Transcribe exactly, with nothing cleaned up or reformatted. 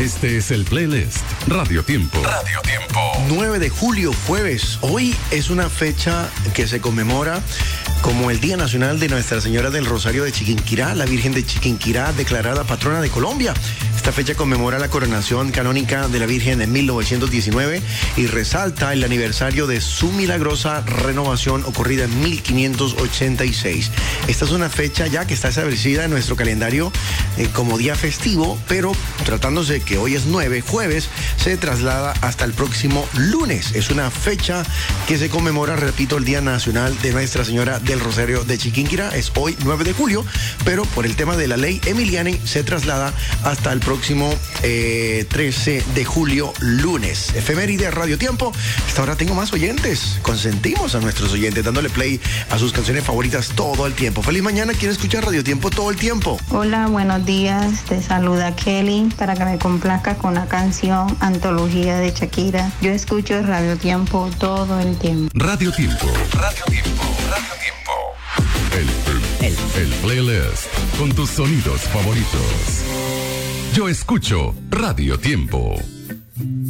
Este es el playlist Radio Tiempo. Radio Tiempo. nueve de julio, jueves. Hoy es una fecha que se conmemora como el Día Nacional de Nuestra Señora del Rosario de Chiquinquirá, la Virgen de Chiquinquirá, declarada patrona de Colombia. Esta fecha conmemora la coronación canónica de la Virgen en mil novecientos diecinueve y resalta el aniversario de su milagrosa renovación ocurrida en mil quinientos ochenta y seis. Esta es una fecha ya que está establecida en nuestro calendario eh, como día festivo, pero tratándose de que hoy es nueve, jueves, se traslada hasta el próximo lunes. Es una fecha que se conmemora, repito, el Día Nacional de Nuestra Señora del Rosario de Chiquinquirá. Es hoy nueve de julio, pero por el tema de la ley Emiliani se traslada hasta el próximo eh, trece de julio, lunes. Efeméride Radio Tiempo. Hasta ahora tengo más oyentes. Consentimos a nuestros oyentes dándole play a sus canciones favoritas todo el tiempo. Feliz mañana. ¿Quién escucha Radio Tiempo todo el tiempo? Hola, buenos días. Te saluda Kelly para que me complazca con la canción Antología de Shakira. Yo escucho Radio Tiempo todo el tiempo. Radio Tiempo. Radio Tiempo. Radio Tiempo. El, el, el, el playlist con tus sonidos favoritos. Yo escucho Radio Tiempo.